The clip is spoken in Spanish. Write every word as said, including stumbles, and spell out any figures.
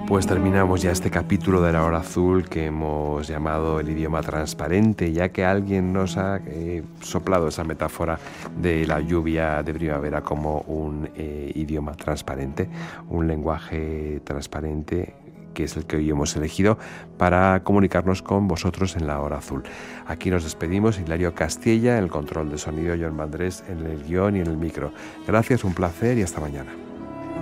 Pues terminamos ya este capítulo de La Hora Azul que hemos llamado el idioma transparente, ya que alguien nos ha eh, soplado esa metáfora de la lluvia de primavera como un eh, idioma transparente, un lenguaje transparente, que es el que hoy hemos elegido para comunicarnos con vosotros en La Hora Azul. Aquí nos despedimos, Hilario Castilla en el control de sonido, John Mandrés en el guión y en el micro. Gracias, un placer y hasta mañana.